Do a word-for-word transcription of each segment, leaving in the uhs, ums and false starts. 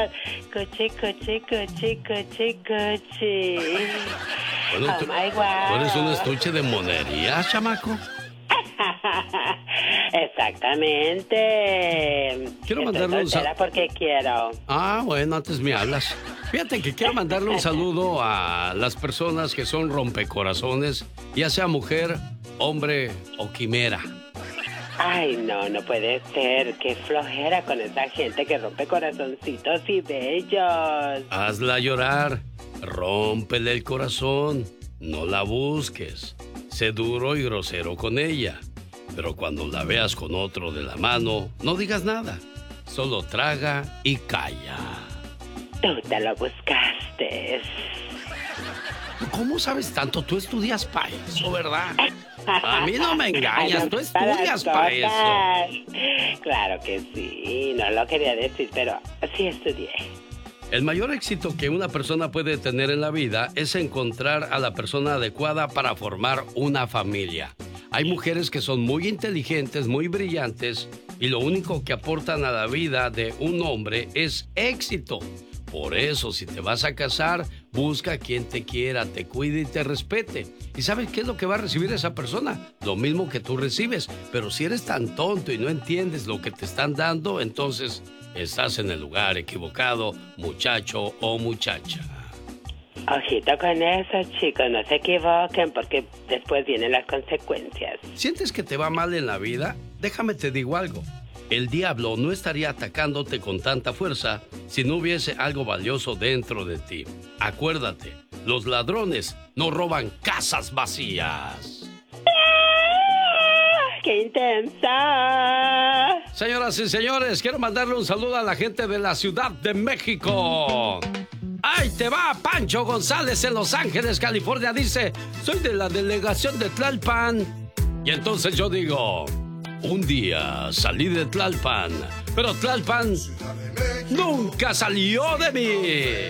Coche, coche, coche, coche, coche. Bueno, oh tú, my God. ¿tú eres un estuche de monería, chamaco? Exactamente. Quiero Estoy mandarle un soltera sal- porque quiero. Ah, bueno, antes me hablas. Fíjate que quiero mandarle un saludo a las personas que son rompecorazones, ya sea mujer, hombre o quimera. Ay, no, no puede ser. Qué flojera con esa gente que rompe corazoncitos y bellos. Hazla llorar, rómpele el corazón, no la busques. Sé duro y grosero con ella, pero cuando la veas con otro de la mano, no digas nada. Solo traga y calla. Tú te lo buscaste. ¿Cómo sabes tanto? Tú estudias para eso, ¿verdad? A mí no me engañas, tú estudias para eso. Claro que sí, no lo quería decir, pero sí estudié. El mayor éxito que una persona puede tener en la vida es encontrar a la persona adecuada para formar una familia. Hay mujeres que son muy inteligentes, muy brillantes, y lo único que aportan a la vida de un hombre es éxito. Por eso, si te vas a casar, busca a quien te quiera, te cuide y te respete. ¿Y sabes qué es lo que va a recibir esa persona? Lo mismo que tú recibes. Pero si eres tan tonto y no entiendes lo que te están dando, entonces estás en el lugar equivocado, muchacho o muchacha. Ojito con eso, chicos, no se equivoquen porque después vienen las consecuencias. ¿Sientes que te va mal en la vida? Déjame te digo algo. El diablo no estaría atacándote con tanta fuerza si no hubiese algo valioso dentro de ti. Acuérdate, los ladrones no roban casas vacías. ¡Qué intensa! Señoras y señores, quiero mandarle un saludo a la gente de la Ciudad de México. ¡Ahí te va! Pancho González en Los Ángeles, California, dice: soy de la delegación de Tlalpan. Y entonces yo digo: un día salí de Tlalpan, pero Tlalpan nunca salió de mí.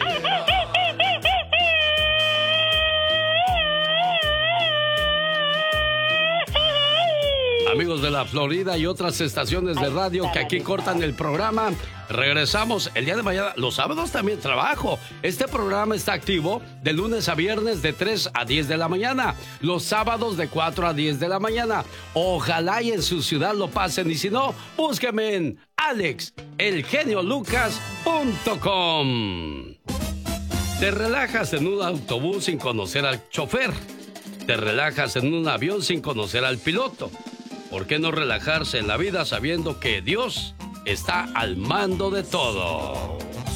Amigos de la Florida y otras estaciones de radio que aquí cortan el programa, regresamos el día de mañana. Los sábados también trabajo. Este programa está activo de lunes a viernes de tres a diez de la mañana. Los sábados de cuatro a diez de la mañana. Ojalá y en su ciudad lo pasen. Y si no, búsquenme en alex el genio lucas punto com. Te relajas en un autobús sin conocer al chofer. Te relajas en un avión sin conocer al piloto. ¿Por qué no relajarse en la vida sabiendo que Dios está al mando de todo?